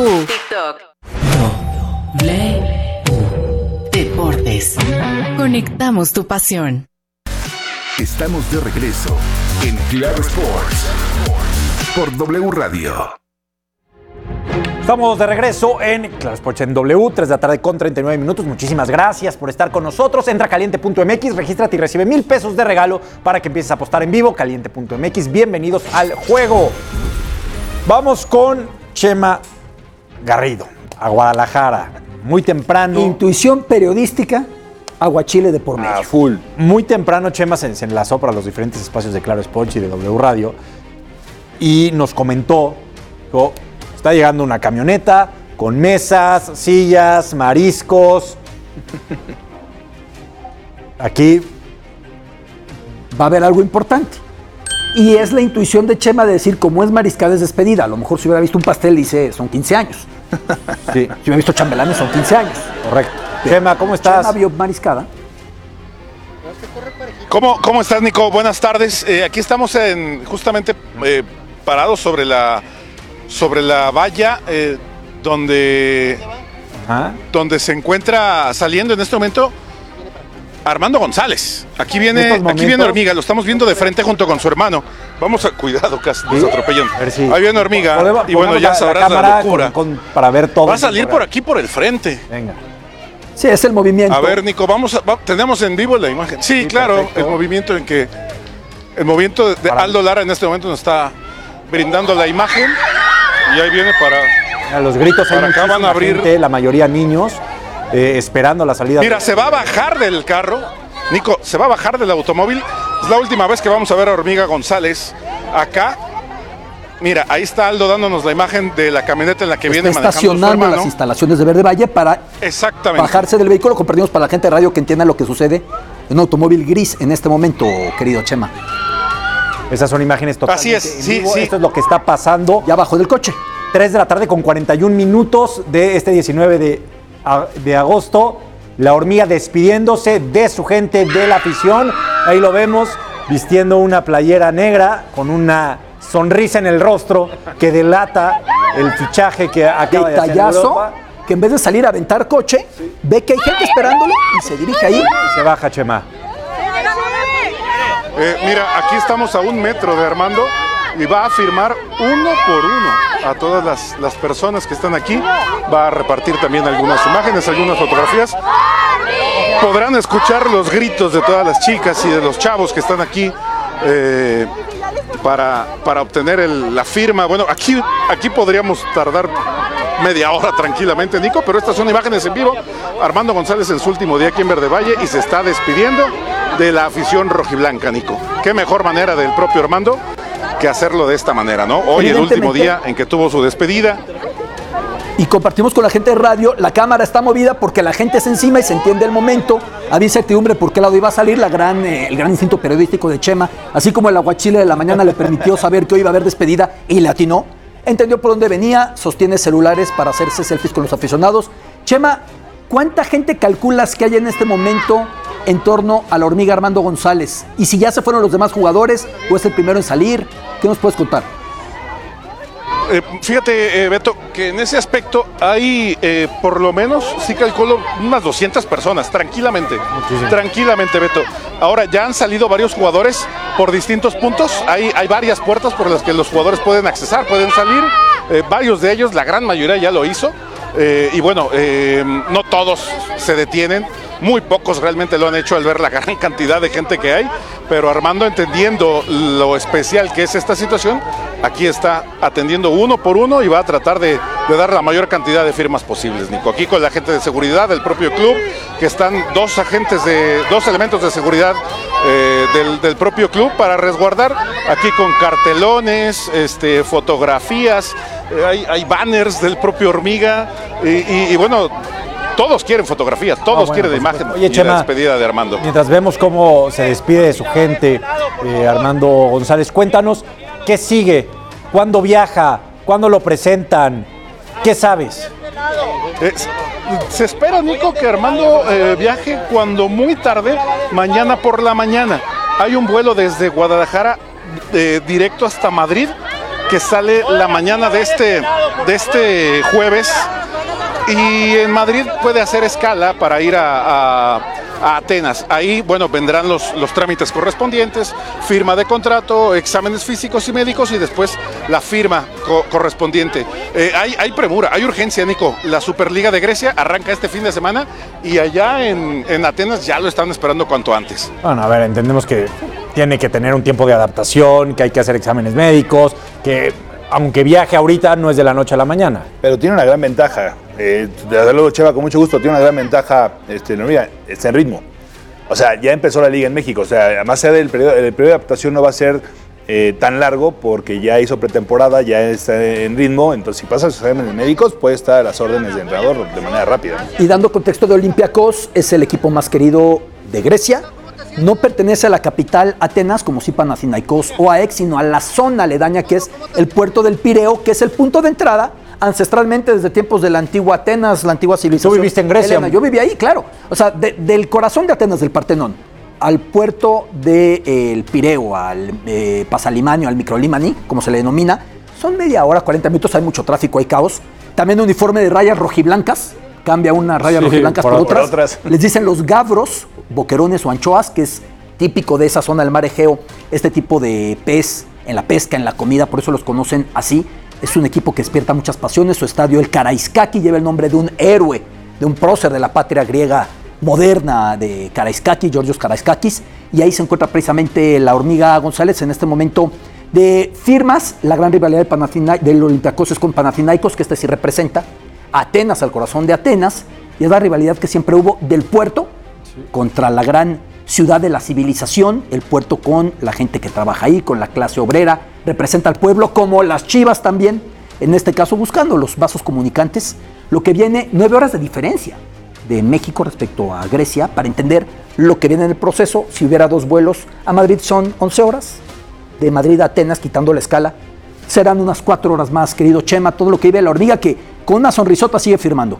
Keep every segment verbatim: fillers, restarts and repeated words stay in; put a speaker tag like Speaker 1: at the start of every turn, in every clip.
Speaker 1: TikTok. W Deportes. Conectamos tu pasión.
Speaker 2: Estamos de regreso en Claro Sports por W Radio.
Speaker 3: Estamos de regreso en Claro Sports en W, tres de la tarde con treinta y nueve minutos. Muchísimas gracias por estar con nosotros. Entra a caliente punto m x, regístrate y recibe mil pesos de regalo para que empieces a apostar en vivo. caliente punto m x, bienvenidos al juego. Vamos con Chema Garrido, a Guadalajara. Muy temprano.
Speaker 4: Intuición periodística, aguachile de por medio.
Speaker 3: A full. Muy temprano Chema se, se enlazó para los diferentes espacios de Claro Sports y de W Radio y nos comentó que está llegando una camioneta con mesas, sillas, mariscos. Aquí
Speaker 4: va a haber algo importante. Y es la intuición de Chema de decir, como es mariscada, es despedida. A lo mejor si hubiera visto un pastel, dice, son quince años. Sí. Si hubiera visto chambelanes, son quince años.
Speaker 3: Correcto. Chema, ¿cómo estás?
Speaker 4: Chema vio mariscada.
Speaker 5: ¿Cómo, cómo estás, Nico? Buenas tardes. Eh, aquí estamos en, justamente eh, parados sobre la, sobre la valla eh, donde,
Speaker 3: ¿Ah?
Speaker 5: donde se encuentra saliendo en este momento Armando González. Aquí viene, momentos, aquí viene Hormiga, lo estamos viendo de frente junto con su hermano. Vamos a cuidado, casi nos atropellan. Si Ahí viene Hormiga. Podemos, y bueno, ya sabrás la, la locura.
Speaker 3: Con, con, para ver todo.
Speaker 5: Va a salir por aquí por el frente.
Speaker 3: Venga.
Speaker 4: Sí, es el movimiento.
Speaker 5: A ver, Nico, vamos a, va, tenemos en vivo la imagen. Sí, sí, claro, perfecto. El movimiento en que el movimiento de para Aldo Lara en este momento nos está brindando la imagen y ahí viene para
Speaker 3: a los gritos.
Speaker 5: Para acá van a abrir
Speaker 3: gente, la mayoría niños. Eh, esperando la salida.
Speaker 5: Mira, se va a bajar del carro. Nico, se va a bajar del automóvil. Es la última vez que vamos a ver a Hormiga González acá. Mira, ahí está Aldo dándonos la imagen de la camioneta en la que está viene manejando su hermano.
Speaker 4: Estacionando las instalaciones de Verde Valle para
Speaker 5: Exactamente.
Speaker 4: bajarse del vehículo. Compartimos para la gente de radio que entienda lo que sucede en un automóvil gris en este momento, querido Chema.
Speaker 3: Esas son imágenes totalmente
Speaker 5: Así es,
Speaker 3: en
Speaker 5: sí,
Speaker 3: vivo.
Speaker 5: sí.
Speaker 3: Esto es lo que está pasando.
Speaker 4: Ya bajó del coche.
Speaker 3: tres de la tarde con cuarenta y un minutos de este diecinueve de agosto. La Hormiga despidiéndose de su gente, de la afición. Ahí lo vemos vistiendo una playera negra con una sonrisa en el rostro que delata el fichaje que acaba de hacer en Europa.
Speaker 4: Que en vez de salir a aventar coche, sí, ve que hay gente esperándole y se dirige ahí.
Speaker 3: Y se baja, Chema.
Speaker 5: Eh, mira, aquí estamos a un metro de Armando y va a firmar uno por uno a todas las, las personas que están aquí. Va a repartir también algunas imágenes, algunas fotografías. Podrán escuchar los gritos de todas las chicas y de los chavos que están aquí eh, para, para obtener el, la firma. Bueno, aquí, aquí podríamos tardar media hora tranquilamente, Nico, pero estas son imágenes en vivo. Armando González en su último día aquí en Verde Valle y se está despidiendo de la afición rojiblanca, Nico. Qué mejor manera del propio Armando que hacerlo de esta manera, ¿no? Hoy el último día en que tuvo su despedida.
Speaker 4: Y compartimos con la gente de radio, la cámara está movida porque la gente es encima y se entiende el momento. Había incertidumbre por qué lado iba a salir, la gran, eh, el gran instinto periodístico de Chema, así como el aguachile de la mañana le permitió saber que hoy iba a haber despedida y le atinó. Entendió por dónde venía, sostiene celulares para hacerse selfies con los aficionados. Chema, ¿cuánta gente calculas que hay en este momento en torno a la Hormiga Armando González? Y si ya se fueron los demás jugadores o es el primero en salir, ¿qué nos puedes contar?
Speaker 5: Eh, fíjate, eh, Beto, que en ese aspecto hay eh, por lo menos, sí calculo, unas doscientas personas, tranquilamente. Muchísimo. Tranquilamente, Beto. Ahora, ya han salido varios jugadores por distintos puntos. Hay, hay varias puertas por las que los jugadores pueden accesar, pueden salir. Eh, varios de ellos, la gran mayoría ya lo hizo. Eh, y bueno, eh, no todos se detienen. Muy pocos realmente lo han hecho al ver la gran cantidad de gente que hay, pero Armando, entendiendo lo especial que es esta situación, aquí está atendiendo uno por uno y va a tratar de, de dar la mayor cantidad de firmas posibles, Nico. Aquí con la gente de seguridad del propio club, que están dos agentes de, dos elementos de seguridad eh, del, del propio club para resguardar, aquí con cartelones, este, fotografías, eh, hay, hay banners del propio Hormiga y, y, y bueno, todos quieren fotografías, todos ah, bueno, quieren pues, imagen
Speaker 3: oye,
Speaker 5: y
Speaker 3: Chema,
Speaker 5: la despedida de Armando.
Speaker 3: Mientras vemos cómo se despide de su gente, eh, Armando González, cuéntanos, ¿qué sigue? ¿Cuándo viaja? ¿Cuándo lo presentan? ¿Qué sabes?
Speaker 5: Eh, se espera, Nico, que Armando eh, viaje cuando muy tarde, mañana por la mañana. Hay un vuelo desde Guadalajara eh, directo hasta Madrid, que sale la mañana de este, de este jueves, y en Madrid puede hacer escala para ir a, a, a Atenas. Ahí, bueno, vendrán los, los trámites correspondientes, firma de contrato, exámenes físicos y médicos y después la firma co correspondiente. Eh, hay, hay premura, hay urgencia, Nico. La Superliga de Grecia arranca este fin de semana y allá en, en Atenas ya lo están esperando cuanto antes.
Speaker 3: Bueno, a ver, entendemos que tiene que tener un tiempo de adaptación, que hay que hacer exámenes médicos, que aunque viaje ahorita no es de la noche a la mañana.
Speaker 6: Pero tiene una gran ventaja. Eh, desde luego, Cheva, con mucho gusto, tiene una gran ventaja. Este, no, mira, está en ritmo. O sea, ya empezó la liga en México. O sea, más allá del periodo, el periodo de adaptación no va a ser eh, tan largo porque ya hizo pretemporada, ya está en ritmo. Entonces, si pasa sus exámenes médicos, puede estar a las órdenes de entrenador de manera rápida.
Speaker 4: Y dando contexto de Olympiacos, es el equipo más querido de Grecia. No pertenece a la capital Atenas, como si Panathinaikos o A E X, sino a la zona aledaña que es el puerto del Pireo, que es el punto de entrada ancestralmente desde tiempos de la antigua Atenas, la antigua civilización.
Speaker 3: ¿Tú viviste en Grecia?
Speaker 4: Helena. Yo viví ahí, claro. O sea, de, del corazón de Atenas, del Partenón, al puerto del de, Pireo, al eh, Pasalimanio, al Microlímani, como se le denomina, son media hora, cuarenta minutos, hay mucho tráfico, hay caos. También uniforme de rayas rojiblancas, cambia una raya sí, rojiblancas por, por, otras. por otras. Les dicen los gavros, boquerones o anchoas, que es típico de esa zona del mar Egeo, este tipo de pez en la pesca, en la comida, por eso los conocen así. Es un equipo que despierta muchas pasiones. Su estadio, el Karaiskaki, lleva el nombre de un héroe, de un prócer de la patria griega moderna de Karaiskaki, Georgios Karaiskakis, y ahí se encuentra precisamente la Hormiga González en este momento de firmas. La gran rivalidad del, del Olympiacos es con Panathinaikos, que este sí representa Atenas, al corazón de Atenas, y es la rivalidad que siempre hubo del puerto sí. contra la gran ciudad de la civilización, el puerto con la gente que trabaja ahí, con la clase obrera, representa al pueblo, como las Chivas también, en este caso buscando los vasos comunicantes, lo que viene, nueve horas de diferencia de México respecto a Grecia, para entender lo que viene en el proceso. Si hubiera dos vuelos a Madrid son once horas, de Madrid a Atenas, quitando la escala, serán unas cuatro horas más, querido Chema, todo lo que vive la Hormiga, que con una sonrisota sigue firmando.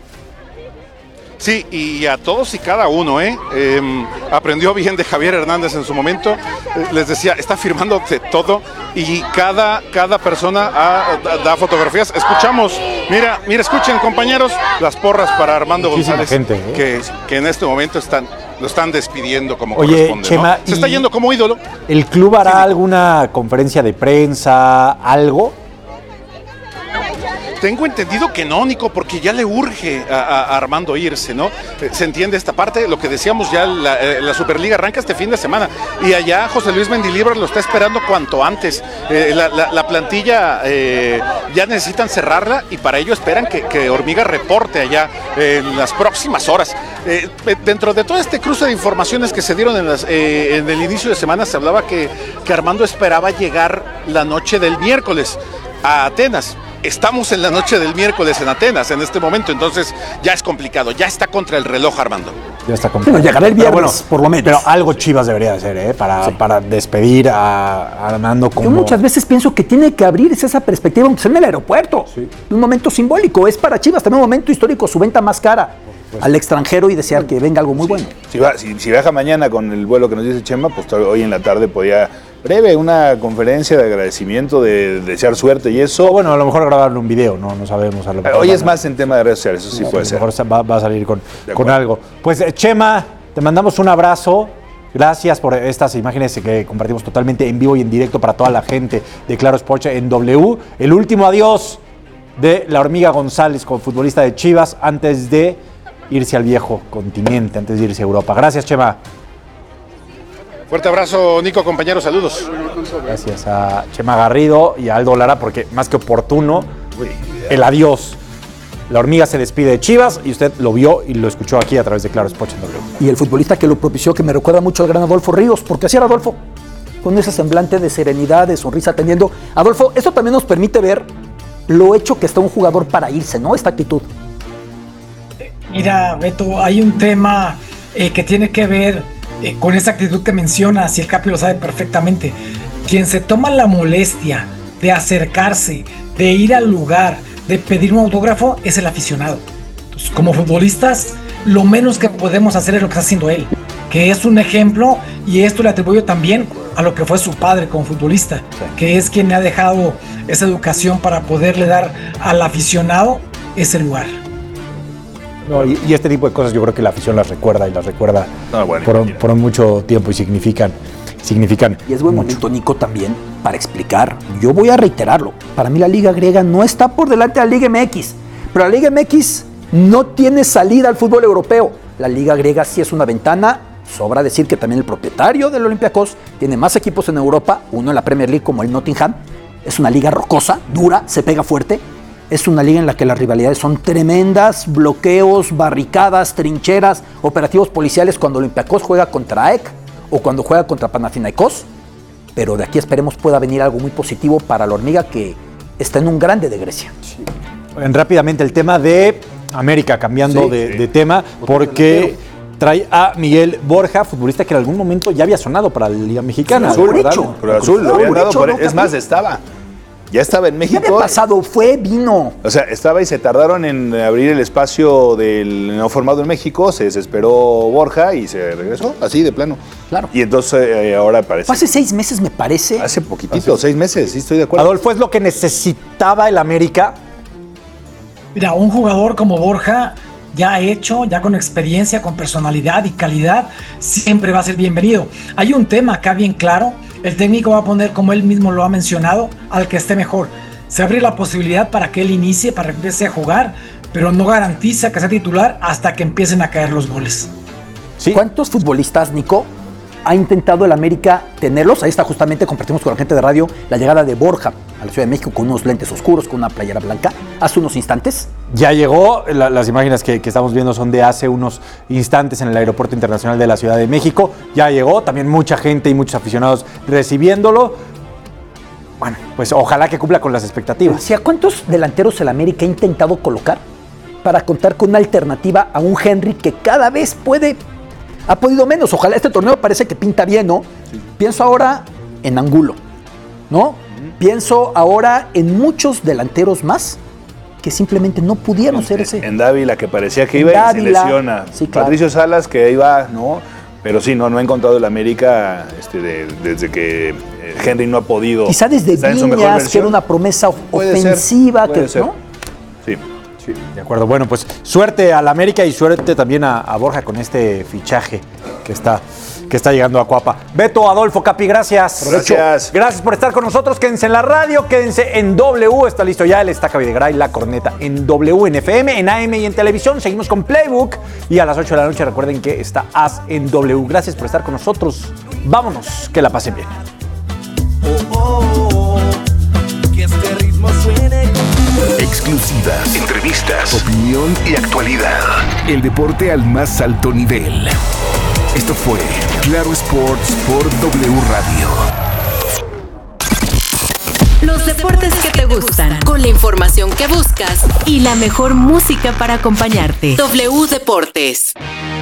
Speaker 5: Sí, y a todos y cada uno, ¿eh? eh aprendió bien de Javier Hernández en su momento, eh, les decía, está firmando de todo y cada, cada persona ha, da, da fotografías. Escuchamos, mira, mira, escuchen compañeros, las porras para Armando
Speaker 3: Muchísima
Speaker 5: González,
Speaker 3: gente, ¿eh?
Speaker 5: que, que en este momento están, lo están despidiendo como
Speaker 3: Oye,
Speaker 5: corresponde,
Speaker 3: Chema,
Speaker 5: ¿no? Se está yendo como ídolo.
Speaker 3: ¿El club hará
Speaker 5: sí,
Speaker 3: alguna conferencia de prensa, algo?
Speaker 5: Tengo entendido que no, Nico, porque ya le urge a, a, a Armando irse, ¿no? Se entiende esta parte, lo que decíamos ya, la, la Superliga arranca este fin de semana y allá José Luis Mendilibar lo está esperando cuanto antes. Eh, la, la, la plantilla eh, ya necesitan cerrarla y para ello esperan que, que Hormiga reporte allá eh, en las próximas horas. Eh, dentro de todo este cruce de informaciones que se dieron en, las, eh, en el inicio de semana, se hablaba que, que Armando esperaba llegar la noche del miércoles a Atenas. Estamos en la noche del miércoles en Atenas en este momento, entonces ya es complicado, ya está contra el reloj Armando.
Speaker 3: Ya está complicado.
Speaker 4: Pero llegará el viernes, bueno, por lo menos.
Speaker 3: Pero algo Chivas debería hacer, ¿eh? Para, sí. para despedir a Armando como...
Speaker 4: Yo muchas veces pienso que tiene que abrirse esa perspectiva, aunque sea en el aeropuerto. Sí. Un momento simbólico, es para Chivas también un momento histórico, su venta más cara pues, al extranjero y desear que venga algo muy sí. bueno.
Speaker 6: Si, va, si, si viaja mañana con el vuelo que nos dice Chema, pues hoy en la tarde podía... breve, una conferencia de agradecimiento, de, de desear suerte y eso.
Speaker 3: O bueno, a lo mejor grabarle un video, no, no sabemos. A lo mejor
Speaker 6: hoy es más en tema de redes sociales, eso sí no, puede ser.
Speaker 3: A lo mejor va, va a salir con, con algo. Pues Chema, te mandamos un abrazo. Gracias por estas imágenes que compartimos totalmente en vivo y en directo para toda la gente de Claro Sports en W. El último adiós de la Hormiga González como futbolista de Chivas antes de irse al viejo continente, antes de irse a Europa. Gracias, Chema.
Speaker 5: Fuerte abrazo, Nico, compañeros, saludos.
Speaker 3: Gracias a Chema Garrido y a Aldo Lara, porque más que oportuno, el adiós. La Hormiga se despide de Chivas y usted lo vio y lo escuchó aquí a través de Claro Sports en W.
Speaker 4: Y el futbolista que lo propició, que me recuerda mucho al gran Adolfo Ríos, porque así era Adolfo, con ese semblante de serenidad, de sonrisa atendiendo. Adolfo, esto también nos permite ver lo hecho que está un jugador para irse, ¿no? Esta actitud.
Speaker 7: Mira, Beto, hay un tema eh, que tiene que ver Eh, con esa actitud que mencionas, y el Capi lo sabe perfectamente. Quien se toma la molestia de acercarse, de ir al lugar, de pedir un autógrafo, es el aficionado. Entonces, como futbolistas, lo menos que podemos hacer es lo que está haciendo él, que es un ejemplo Y esto le atribuyo también a lo que fue su padre como futbolista, sí. que es quien le ha dejado esa educación para poderle dar al aficionado ese lugar.
Speaker 3: No, y, y este tipo de cosas yo creo que la afición las recuerda y las recuerda
Speaker 6: no, bueno,
Speaker 3: por, por mucho tiempo y significan, significan
Speaker 4: Y es buen
Speaker 3: mucho.
Speaker 4: momento, Nico, también para explicar. Yo voy a reiterarlo. Para mí la Liga Griega no está por delante de la Liga M X, pero la Liga M X no tiene salida al fútbol europeo. La Liga Griega sí es una ventana. Sobra decir que también el propietario del Olympiacos tiene más equipos en Europa, uno en la Premier League como el Nottingham. Es una liga rocosa, dura, se pega fuerte. Es una liga en la que las rivalidades son tremendas, bloqueos, barricadas, trincheras, operativos policiales cuando Olympiacos juega contra A E K o cuando juega contra Panathinaikos. Pero de aquí esperemos pueda venir algo muy positivo para la hormiga que está en un grande de Grecia.
Speaker 3: Sí. Bueno, rápidamente el tema de América, cambiando
Speaker 6: sí,
Speaker 3: de,
Speaker 6: sí.
Speaker 3: de tema, porque trae a Miguel Borja, futbolista que en algún momento ya había sonado para la Liga Mexicana.
Speaker 6: Azul,
Speaker 3: ¿verdad?
Speaker 6: hecho. Pero Azul lo
Speaker 4: No,
Speaker 6: habían
Speaker 4: por
Speaker 6: dado
Speaker 4: hecho,
Speaker 6: por-
Speaker 4: no,
Speaker 6: es más, estaba. Ya estaba en
Speaker 4: ¿Qué
Speaker 6: México.
Speaker 4: había pasado? Fue, vino.
Speaker 6: O sea, estaba y se tardaron en abrir el espacio del no formado en México, se desesperó Borja y se regresó, así de plano.
Speaker 4: Claro.
Speaker 6: Y entonces eh, ahora parece...
Speaker 4: Hace seis meses me parece.
Speaker 6: Hace poquitito, seis meses, sí estoy de acuerdo.
Speaker 3: Adolfo, ¿es lo que necesitaba el América?
Speaker 7: Mira, un jugador como Borja, ya hecho, ya con experiencia, con personalidad y calidad, siempre va a ser bienvenido. Hay un tema acá bien claro, el técnico va a poner, como él mismo lo ha mencionado, al que esté mejor. Se abre la posibilidad para que él inicie, para que empiece a jugar, pero no garantiza que sea titular hasta que empiecen a caer los goles.
Speaker 3: Sí.
Speaker 4: ¿Cuántos futbolistas, Nico, ha intentado el América tenerlos? Ahí está, justamente compartimos con la gente de radio la llegada de Borja a la Ciudad de México con unos lentes oscuros, con una playera blanca, hace unos instantes.
Speaker 3: Ya llegó, la- las imágenes que, que estamos viendo son de hace unos instantes en el Aeropuerto Internacional de la Ciudad de México. Ya llegó, también mucha gente y muchos aficionados recibiéndolo. Bueno, pues ojalá que cumpla con las expectativas.
Speaker 4: ¿A cuántos delanteros el América ha intentado colocar para contar con una alternativa a un Henry que cada vez puede, ha podido menos? Ojalá este torneo parece que pinta bien, ¿no? Sí. Pienso ahora en Angulo, ¿no? Uh-huh. Pienso ahora en muchos delanteros más que simplemente no pudieron
Speaker 6: en,
Speaker 4: ser ese.
Speaker 6: En Dávila, que parecía que iba y se lesiona.
Speaker 4: Sí, claro.
Speaker 6: Patricio Salas, que iba, ¿no? Pero sí, no, no ha encontrado el América este, de, desde que Henry no ha podido.
Speaker 4: Quizá desde Viñas, que era una promesa
Speaker 6: puede
Speaker 4: ofensiva.
Speaker 6: Ser, puede
Speaker 4: que,
Speaker 6: ser.
Speaker 4: ¿no?
Speaker 6: Sí.
Speaker 3: Sí, de acuerdo. Bueno, pues suerte al América y suerte también a, a Borja con este fichaje que está, que está llegando a Cuapa. Beto, Adolfo, Capi, gracias.
Speaker 6: Gracias.
Speaker 3: Gracias por estar con nosotros. Quédense en la radio, quédense en W. Está listo ya el Estaca Videgaray, la corneta en W, en F M, en A M y en televisión. Seguimos con Playbook. Y a las ocho de la noche recuerden que está As en W. Gracias por estar con nosotros. Vámonos, que la pasen bien.
Speaker 8: Oh, oh, oh, que este ritmo suene.
Speaker 2: Exclusivas, entrevistas, opinión y actualidad. El deporte al más alto nivel. Esto fue Claro Sports por W Radio.
Speaker 1: Los deportes que te gustan, con la información que buscas y la mejor música para acompañarte. W Deportes.